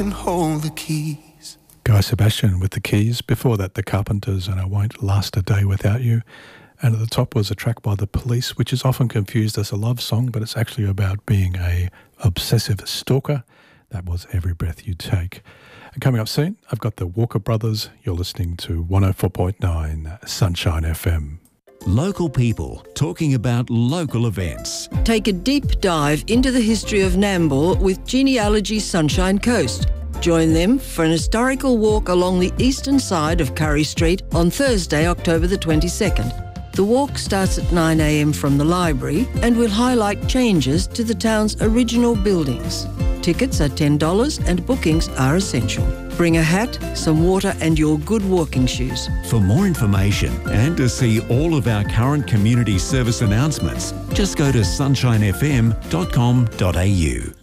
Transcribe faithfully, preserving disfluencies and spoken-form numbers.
and hold the keys. Guy Sebastian with The Keys. Before that, The Carpenters and I Won't Last a Day Without You. And at the top was a track by The Police, which is often confused as a love song, but it's actually about being a obsessive stalker. That was Every Breath You Take. And coming up soon, I've got the Walker Brothers. You're listening to one oh four point nine Sunshine F M. Local people talking about local events. Take a deep dive into the history of Nambour with Genealogy Sunshine Coast. Join them for an historical walk along the eastern side of Curry Street on Thursday, October the twenty-second. The walk starts at nine a m from the library and will highlight changes to the town's original buildings. Tickets are ten dollars and bookings are essential. Bring a hat, some water and your good walking shoes. For more information and to see all of our current community service announcements, just go to sunshine f m dot com dot a u.